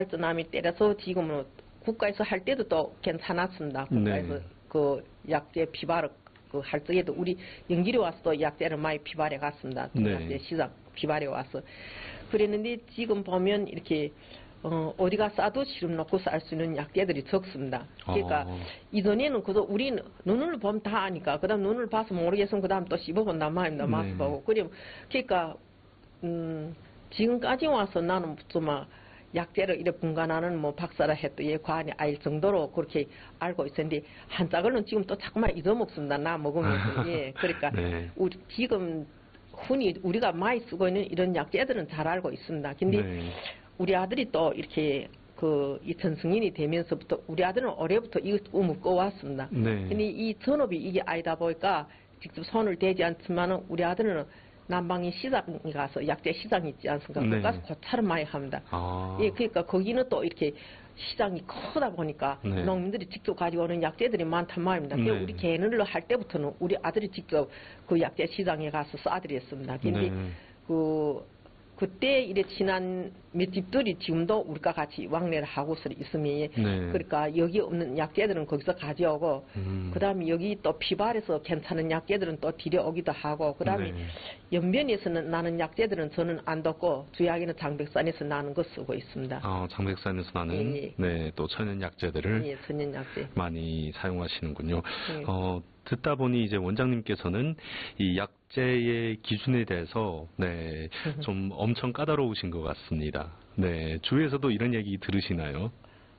쓰나미 때려서 지금은 국가에서 할 때도 또 괜찮았습니다. 국가에서 네. 그 약제 피발을 할 적에도 우리 연길에 와서도 약제를 많이 피발해 갔습니다. 네. 약제 시장 피발해 와서 그랬는데 지금 보면 이렇게 어디가 싸도 시름 놓고 쌀 수 있는 약제들이 적습니다. 그러니까 이전에는 그저 우리 눈을 보면 다 아니까 그다음 눈을 봐서 모르겠으면 그다음 또 씹어본단 말입니다. 네. 맛을 보고 그러니까 지금까지 와서 나는 좀 약재를 이래 분간하는 뭐 박사라 해도 예 과언이 아닐 정도로 그렇게 알고 있었는데 한짝은 지금 또 자꾸만 잊어먹습니다. 나 먹으면서 예 그러니까 네. 우리 지금 흔히 우리가 많이 쓰고 있는 이런 약재들은 잘 알고 있습니다. 근데 네. 우리 아들이 또 이렇게 이 전승인이 되면서부터 우리 아들은 올해부터 이 꿈을 꿔왔습니다. 네. 근데 이 전업이 이게 아니다 보니까 직접 손을 대지 않지만은 우리 아들은 남방이 시장에 가서 약재 시장이 있지 않습니까? 네. 거기 가서 고차를 많이 합니다. 아. 예, 그러니까 거기는 또 이렇게 시장이 크다 보니까 네. 농민들이 직접 가지고 오는 약재들이 많단 말입니다. 네. 우리 개는을 할 때부터는 우리 아들이 직접 그 약재 시장에 가서 싸드렸습니다. 근데 네. 그때 이래 친한 몇 집들이 지금도 우리가 같이 왕래를 하고서 있으면 네. 그러니까 여기 없는 약재들은 거기서 가져오고 그다음에 여기 또 피발에서 괜찮은 약재들은 또 들여오기도 하고 그다음에 네. 연변에서는 나는 약재들은 저는 안 듣고 주야기는 장백산에서 나는 거 쓰고 있습니다. 장백산에서 나는 예. 네, 또 천연 약재들을 예, 천연 약재 많이 사용하시는군요. 예. 듣다 보니 이제 원장님께서는 이 약재의 기준에 대해서 네, 좀 엄청 까다로우신 것 같습니다. 네, 주위에서도 이런 얘기 들으시나요?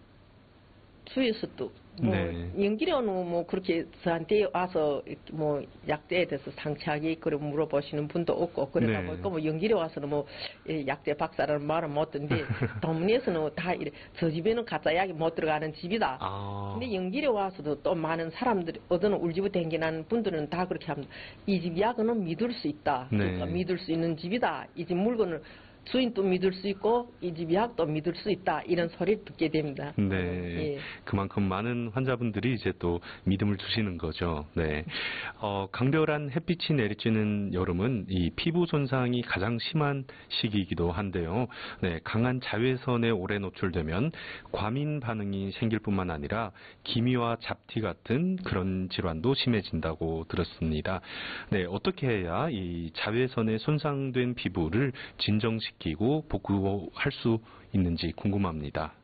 주위에서도 뭐 네. 연기료는 뭐 그렇게 저한테 와서 뭐 약재에 대해서 상세하게 그래 물어보시는 분도 없고 그러다 네. 보니까 뭐 연기료 와서는 뭐 약재 박사라는 말은 못 듣는데 동문에서는 다 이래 저 집에는 가짜 약이 못 들어가는 집이다. 근데 연기료 와서도 또 많은 사람들이 어떤 울지부 댕기는 분들은 다 그렇게 합니다. 이 집 약은 믿을 수 있다. 네. 그러니까 믿을 수 있는 집이다. 이 집 물건을 주인도 믿을 수 있고 이 집 약도 믿을 수 있다 이런 소리를 듣게 됩니다. 네, 예. 그만큼 많은 환자분들이 이제 또 믿음을 두시는 거죠. 네, 강렬한 햇빛이 내리쬐는 여름은 이 피부 손상이 가장 심한 시기이기도 한데요. 네, 강한 자외선에 오래 노출되면 과민 반응이 생길 뿐만 아니라 기미와 잡티 같은 그런 질환도 심해진다고 들었습니다. 네, 어떻게 해야 이 자외선에 손상된 피부를 진정시키고 복구할 수 있는지 궁금합니다.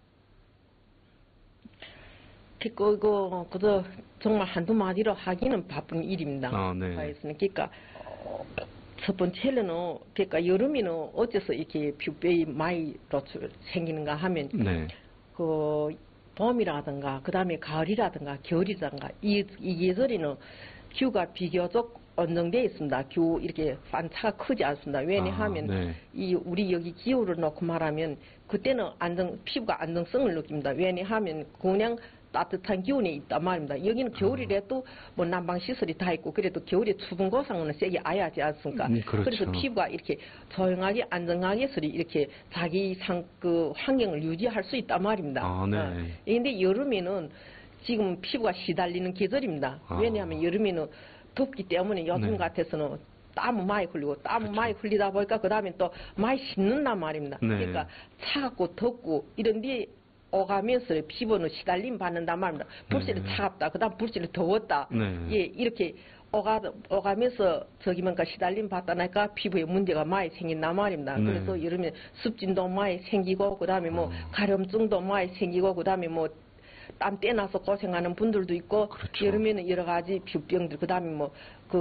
그저 정말 한두 마디로 하기는 바쁜 일입니다. 네. 그러니까 첫 번째는 그러니까 여름에는 어째서 이렇게 피부병이 많이 생기는가 하면 네. 그 봄이라든가 그다음에 가을이라든가 겨울이라든가 이 계절에는 기후가 비교적 안정되어 있습니다. 기후 이렇게 반차가 크지 않습니다. 왜냐하면 네. 우리 여기 기후를 놓고 말하면 그때는 피부가 안정성을 느낍니다. 왜냐하면 그냥 따뜻한 기온에 있단 말입니다. 여기는 겨울이라도 뭐 난방 시설이 다 있고 그래도 겨울에 추운 고상은 세게 아야지 않습니까? 그렇죠. 그래서 피부가 이렇게 조용하게 안정하게 이렇게 자기 그 환경을 유지할 수 있단 말입니다. 네. 그런데 여름에는 지금 피부가 시달리는 계절입니다. 왜냐하면 여름에는 덥기 때문에 요즘 네. 같아서는 땀을 많이 흘리고 땀을 많이 흘리다 보니까 그 다음에 또 많이 씻는단 말입니다. 네. 그러니까 차갑고 덥고 이런데 오가면서 피부는 시달림 받는단 말입니다. 불씨는 차갑다, 그 다음 불씨는 더웠다. 네. 예, 이렇게 오가면서 시달림 받다 나니까 피부에 문제가 많이 생긴단 말입니다. 네. 그래서 여름에 습진도 많이 생기고 그 다음에 뭐 가려움증도 많이 생기고 그 다음에 뭐 땀 떼나서 고생하는 분들도 있고 그렇죠. 여름에는 여러 가지 피부병들 그다음에 뭐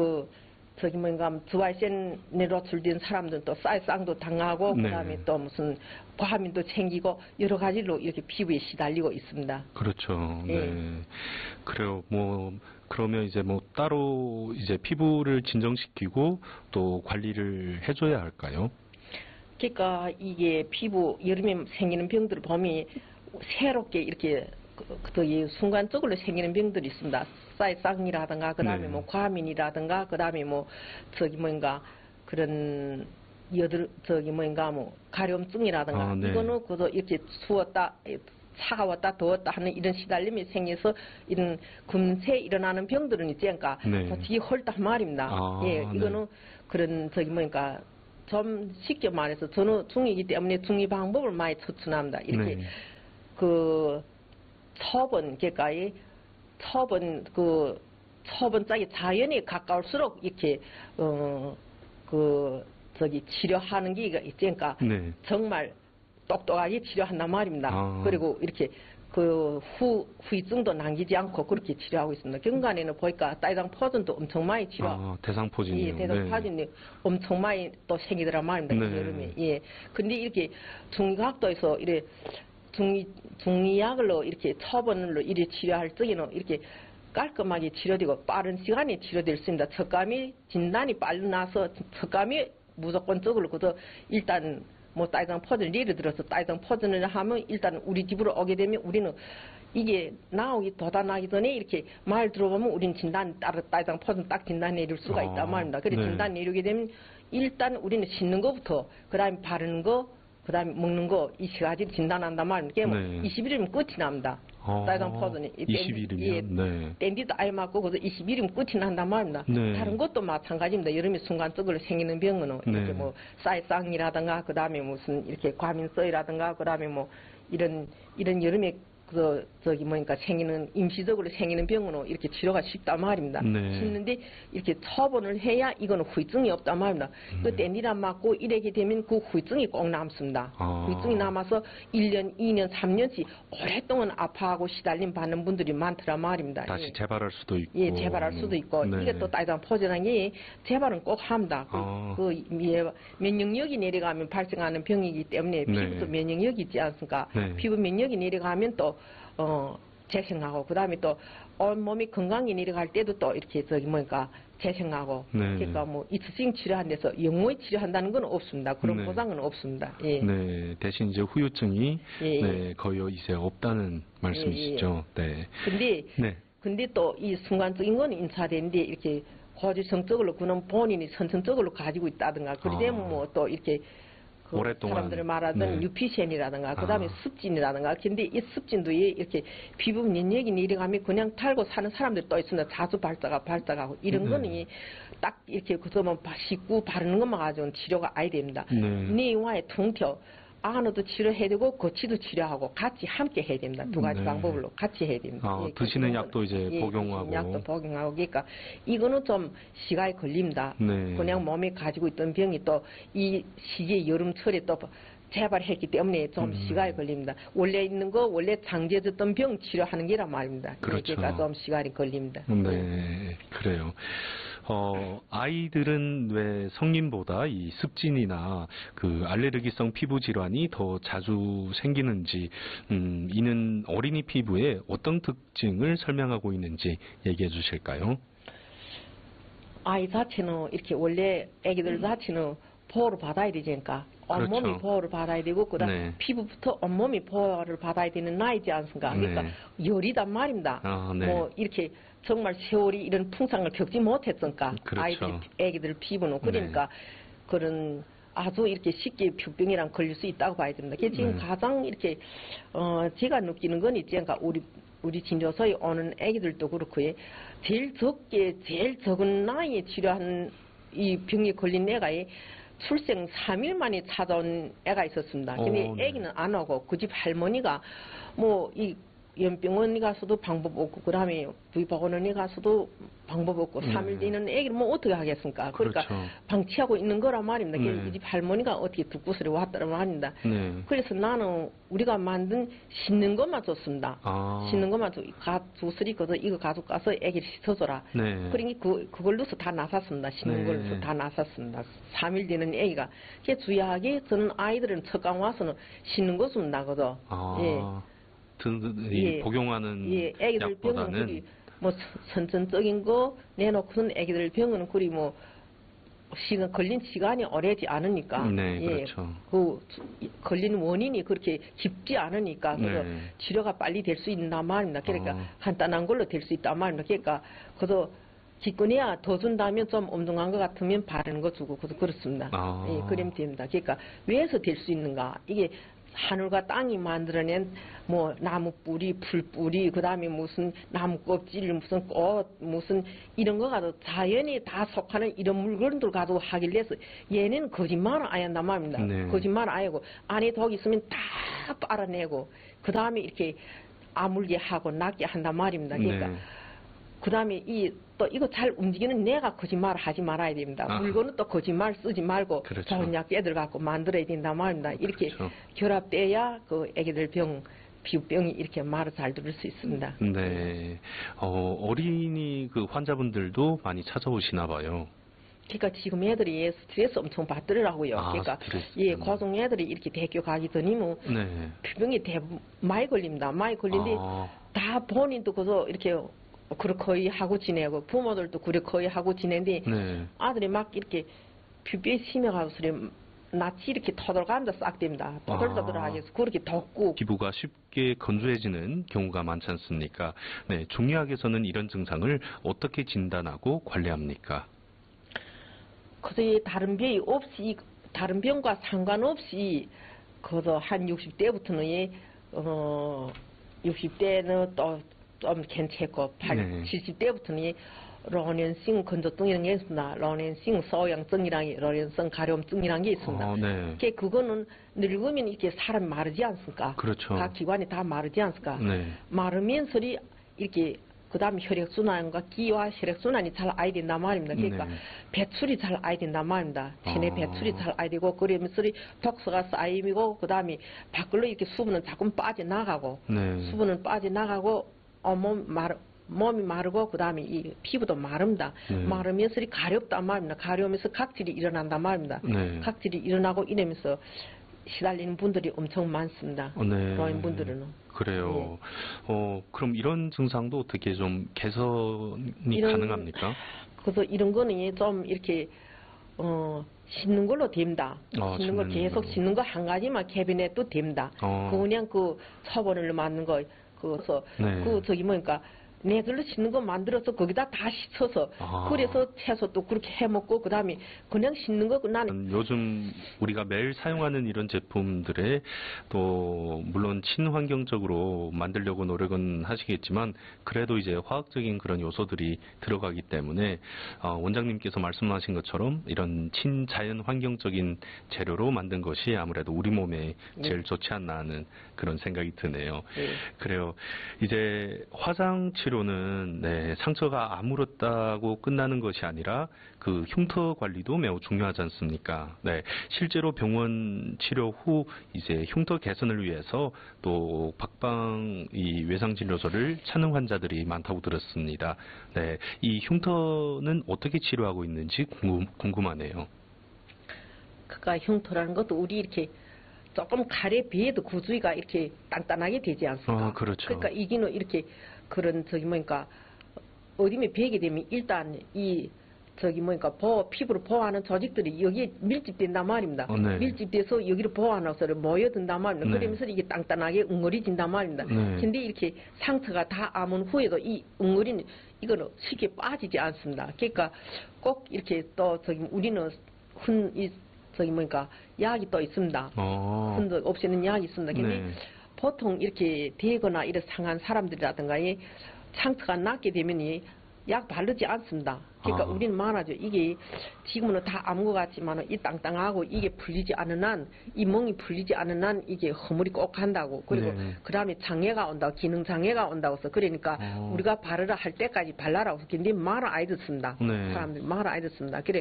紫外線에 노출된 사람들은 또 쌀상도 당하고 네. 그다음에 또 무슨 과민도 생기고 여러 가지로 이렇게 피부에 시달리고 있습니다. 그렇죠. 예. 네. 그래요. 그러면 이제 따로 이제 피부를 진정시키고 또 관리를 해줘야 할까요? 그러니까 이게 피부 여름에 생기는 병들을 보면 새롭게 이렇게 순간적으로 생기는 병들이 있습니다. 쌀상이라든가 그다음에 네. 뭐 과민이라든가 그다음에 그런 가려움증이라든가 네. 이거는 그저 이렇게 추웠다 차가웠다 더웠다 하는 이런 시달림이 생겨서 이런 금세 일어나는 병들은 있지 않습니까? 네. 뒤에 헐다 말입니다. 예, 이거는 네. 그런 좀 쉽게 말해서 저는 중이기 때문에 중이 방법을 많이 추천합니다. 이렇게 네. 그 처번 그러니까 이 처번짝이 자연에 가까울수록 이렇게 치료하는 게 있으니까 네. 정말 똑똑하게 치료한단 말입니다. 그리고 이렇게 그 후유증도 남기지 않고 그렇게 치료하고 있습니다. 경간에는 보니까 대상포진도 엄청 많이 대상포진이요. 예, 대상포진이 네. 엄청 많이 또 생기더란 말입니다. 네. 여름에. 예. 근데 이렇게 중의학도에서 이래 중의약으로 이렇게 처번으로 이래 치료할 적에는 이렇게 깔끔하게 치료되고 빠른 시간에 치료될 수 있습니다. 척감이 진단이 빨리 나서 척감이 무조건적으로 그저 일단 뭐 대상포진을 예를 들어서 대상포진을 하면 일단 우리 집으로 오게 되면 우리는 이게 나오기 도달나기 전에 이렇게 말 들어보면 우리는 진단 따로 대상포진 딱 진단 내릴 수가 있단 말입니다. 그래서 네. 진단 내리게 되면 일단 우리는 씻는 것부터 그다음에 바르는 거 그다음에 먹는 거 이 세 가지를 진단한단 말입니다. 네. 20일이면 끝이 납니다. 대상포진이 20일이면 예, 네. 땡디도 아예 맞고 그래서 20일이면 끝이 난단 말입니다. 네. 다른 것도 마찬가지입니다. 여름에 순간적으로 생기는 병은 네. 이렇게 뭐 쌀상이라든가 그다음에 무슨 이렇게 과민성이라든가 그다음에 뭐 이런 여름에 생기는 임시적으로 생기는 병은 이렇게 치료가 쉽단 말입니다. 네. 쉽는데 이렇게 처분을 해야 이거는 후유증이 없단 말입니다. 그 땡디랑 맞고 이렇게 되면 그 후유증이 꼭 남습니다. 후유증이 남아서 1년, 2년, 3년씩 오랫동안 아파하고 시달림 받는 분들이 많더란 말입니다. 다시 재발할 수도 있고. 예, 재발할 수도 있고 네. 이게 또 대상포진한 게 재발은 꼭 합니다. 면역력이 내려가면 발생하는 병이기 때문에 피부도 면역력이 있지 않습니까? 네. 피부 면역이 내려가면 또 재생하고 그다음에 또 온몸이 건강이 내려갈 때도 또 이렇게 재생하고 네. 그러니까 뭐 이次性 치료한 데서 영원히 치료한다는 건 없습니다. 그런 네. 보장은 없습니다. 예. 네, 대신 이제 후유증이 예. 네, 거의 이제 없다는 말씀이시죠. 네. 근데 또 이 순간적인 건 인차되는데 이렇게 고지성적으로 그는 본인이 선천적으로 가지고 있다든가 그러면 뭐 또 이렇게 오랫동안 사람들이 말하던 유피셴이라든가 그다음에 습진이라든가 근데 이 습진도 이렇게 피부 면역이 내려가면 그냥 탈고 사는 사람들 또 있습니다. 자주 발작하고 이런 거는 딱 이렇게 그저만 씻고 바르는 것만 가지고는 치료가 아예 됩니다. 내와의 통틀어 안으로도 치료해야 되고 거치도 치료하고 같이 함께 해야 됩니다. 두 가지 방법으로 같이 해야 됩니다. 드시는 약도 이제 복용하고. 약도 복용하고 그러니까 이거는 좀 시간이 걸립니다. 네. 그냥 몸에 가지고 있던 병이 또 이 시기에 여름철에 또 재발했기 때문에 좀 시간이 걸립니다. 원래 있는 거 원래 장제됐던 병 치료하는 게란 말입니다. 그렇죠. 그러니까 좀 시간이 걸립니다. 네, 그래요. 아이들은 왜 성인보다 이 습진이나 그 알레르기성 피부 질환이 더 자주 생기는지, 이는 어린이 피부에 어떤 특징을 설명하고 있는지 얘기해 주실까요? 아이 자체는 이렇게 원래 아기들 자체는 보호를 받아야 되니까 온몸이 그렇죠. 보호를 받아야 되고 그다음 네. 피부부터 온몸이 보호를 받아야 되는 나이지 않습니까? 그러니까 열이단 말입니다. 네. 뭐 이렇게 정말 세월이 이런 풍상을 겪지 못했으니까 그렇죠. 아기들 피부는 그러니까 그런 아주 이렇게 쉽게 병이랑 걸릴 수 있다고 봐야 됩니다. 그게 지금 가장 이렇게 제가 느끼는 건 있지 않습니까? 우리 진료소에 오는 아기들도 그렇고요. 제일 적은 나이에 치료한 이 병에 걸린 애가 출생 3일 만에 찾아온 애가 있었습니다. 근데 애기는 안 오고 그 집 할머니가 뭐 이 연병원에 가서도 방법 없고 그다음에 부의보건원에 가서도 방법 없고 3일 되는 애기를 뭐 어떻게 하겠습니까? 그러니까 그렇죠. 방치하고 있는 거란 말입니다. 이 집 할머니가 어떻게 듣고 소리 왔다는 말입니다. 그래서 나는 우리가 만든 씻는 것만 줬습니다. 씻는 것만 주스리 거서 이거 가지고 가서 애기를 씻어줘라. 그러니까 그걸로서 다 나섰습니다. 씻는 걸로서 다 나섰습니다. 3일 되는 애기가. 그게 주의하게 저는 아이들은 첫강 와서는 씻는 거 줍니다. 그죠? 복용하는 애기들 약보다는 병은 뭐 선천적인 거 내놓고는 애기들 병은 그리 뭐 걸린 시간이 오래지 않으니까 그렇죠. 그 걸린 원인이 그렇게 깊지 않으니까 그래서 치료가 빨리 될 수 있단 말입니다. 그러니까 간단한 걸로 될 수 있단 말입니다. 그러니까 그래서 기껏해야 더 준다면 좀 엉뚱한 것 같으면 바르는 거 주고 그렇습니다. 그러면 됩니다. 그러니까 왜서 될 수 있는가 이게 하늘과 땅이 만들어낸 뭐 나무 뿌리, 풀 뿌리, 그 다음에 무슨 나무 껍질, 무슨 꽃, 무슨 이런 거 가도 자연이 다 속하는 이런 물건들 가도 하길래 해서 얘는 거짓말을 안 한단 말입니다. 네. 거짓말 안 하고 안에 독 있으면 다 빨아내고 그 다음에 이렇게 아물게 하고 낫게 한단 말입니다. 그러니까 네. 그 다음에 또 이거 잘 움직이는 내가 거짓말을 하지 말아야 됩니다. 물건은 또 거짓말 쓰지 말고 그렇죠. 좋은 약 깨들 갖고 만들어야 된단 말입니다. 이렇게 그렇죠. 결합돼야 그 애기들 피부병이 이렇게 말을 잘 들을 수 있습니다. 네. 어린이 그 환자분들도 많이 찾아오시나 봐요. 그러니까 지금 애들이 스트레스 엄청 받더라고요. 그러니까 스트레스. 고등 애들이 이렇게 대학교 가기 전이면 네. 피부병이 많이 걸립니다. 많이 걸린데 다 본인도 그저 이렇게 그렇게 하고 지내고 부모들도 그렇게 하고 지내는데 네. 아들이 막 이렇게 피부에 심해가지고 낯이 이렇게 터들어간다 싹 됩니다. 터들터들하게 해서 그렇게 덥고 피부가 쉽게 건조해지는 경우가 많지 않습니까? 네, 중의학에서는 이런 증상을 어떻게 진단하고 관리합니까? 그래서 다른 병과 상관없이 그래서 한 60대부터는 60대는 또 좀 괜찮고 70대부터는 로렌싱 건조증 이런 게 있습니다. 로렌싱 소양증이랑 로렌싱 가려움증이란 게 있습니다. 네. 그거는 늙으면 이렇게 사람이 마르지 않습니까? 그렇죠. 각 기관이 다 마르지 않습니까? 네. 마르면서 이렇게 그 다음에 혈액순환과 기와 혈액순환이 잘 아야 된단 말입니다. 그러니까 네. 배출이 잘 아야 된단 말입니다. 체내 배출이 잘 아야 되고 그러면서 독소가 쌓이고 그 다음에 밖으로 이렇게 수분은 자꾸 빠져나가고 네. 수분은 빠져나가고 몸이 마르고 그 다음에 이 피부도 마릅니다. 네. 마르면서 가렵단 말입니다. 가려우면서 각질이 일어난단 말입니다. 네. 각질이 일어나고 이러면서 시달리는 분들이 엄청 많습니다. 네. 그런 분들은. 그래요. 그럼 이런 증상도 어떻게 좀 개선이 가능합니까? 그래서 이런 거는 좀 이렇게 씻는 걸로 됩니다. 씻는 거 계속 씻는 거 한 가지만 개변해도 됩니다. 그냥 그 처분을 맞는 거 그래서 뭐니까 내들로 씻는 거 만들어서 거기다 다 씻어서 그래서 채소도 그렇게 해먹고 그 다음에 그냥 씻는 거 나는 요즘 우리가 매일 사용하는 이런 제품들에 또 물론 친환경적으로 만들려고 노력은 하시겠지만 그래도 이제 화학적인 그런 요소들이 들어가기 때문에 원장님께서 말씀하신 것처럼 이런 친자연 환경적인 재료로 만든 것이 아무래도 우리 몸에 제일 좋지 않나 하는 그런 생각이 드네요. 그래요. 이제 화장 치료는 상처가 아물었다고 끝나는 것이 아니라 그 흉터 관리도 매우 중요하지 않습니까? 네, 실제로 병원 치료 후 이제 흉터 개선을 위해서 또 박방 이 외상 진료소를 찾는 환자들이 많다고 들었습니다. 네, 이 흉터는 어떻게 치료하고 있는지 궁금하네요. 그러니까 흉터라는 것도 우리 이렇게 조금 칼에 비해도 구조가 이렇게 단단하게 되지 않습니까? 그렇죠. 그러니까 이기는 이렇게 그런 어디에 베게 되면 일단 피부를 보호하는 조직들이 여기에 밀집된단 말입니다. 네. 밀집돼서 여기를 보호하면서 모여든단 말입니다. 네. 그러면서 이게 땅땅하게 웅얼해진단 말입니다. 근데 이렇게 상처가 다 아문 후에도 이 웅얼이는 이거는 쉽게 빠지지 않습니다. 그러니까 꼭 이렇게 또 우리는 약이 또 있습니다. 흔적 없애는 약이 있습니다. 근데 보통 이렇게 되거나 이런 상한 사람들이라든가 상처가 낫게 되면 약 바르지 않습니다. 그러니까 우리는 말하죠. 이게 지금은 다 아무 것 같지만 이 땅땅하고 이게 풀리지 않은 한, 이 멍이 풀리지 않은 한 이게 허물이 꼭 간다고. 그리고 그 다음에 장애가 온다고, 기능 장애가 온다고 해서 그러니까 우리가 바르라 할 때까지 발라라고 해서 근데 말을 안 듣습니다. 사람들이 말을 안 듣습니다. 그래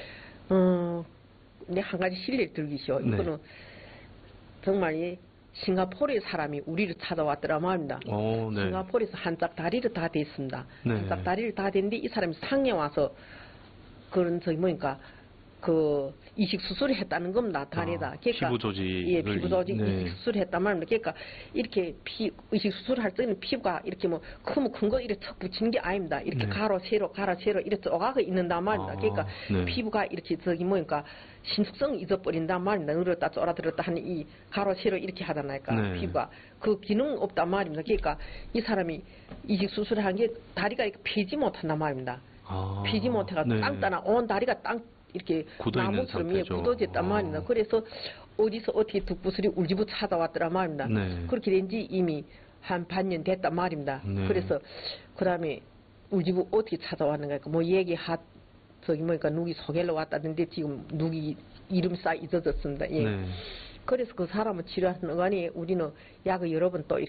근데 한 가지 실례를 들기시오. 이거는 정말 싱가포르의 사람이 우리를 찾아왔더라 말입니다. 싱가포르에서 한짝 다리를 다 댔습니다. 한짝 다리를 다 댔는데 이 사람이 상해 와서 그런 그 이식 수술을 했다는 겁니다. 다리에다. 그러니까 피부 조직. 피부 조직 이식 수술을 했단 말입니다. 그러니까 이렇게 이식 수술을 할 때는 피부가 이렇게 큰 거 이렇게 척 붙이는 게 아닙니다. 이렇게 가로 세로 이렇게 쪼가가 있는단 말입니다. 그러니까 피부가 이렇게 신축성 잊어버린단 말입니다. 늘었다 쫄아들었다 하는 이 가로 세로 이렇게 하잖아요. 피부가 그 기능 없단 말입니다. 그러니까 이 사람이 이식 수술을 한 게 다리가 이렇게 피지 못한단 말입니다. 피지 못해가 땅따나 온 다리가 이렇게 나무처럼 굳어졌단 말입니다. 그래서 어디서 어떻게 둑부슬이 우리 집으로 찾아왔더라 말입니다. 네. 그렇게 된 지 이미 한 반년 됐단 말입니다. 네. 그래서 그 다음에 우리 집을 어떻게 찾아왔는가, 뭐 저기 뭐니까 누기 소개로 왔다던데 지금 누기 이름 쌓 잊어졌습니다. 예. 네. 그래서 그 사람을 치료하는 거니 우리는 약을 여러 번 또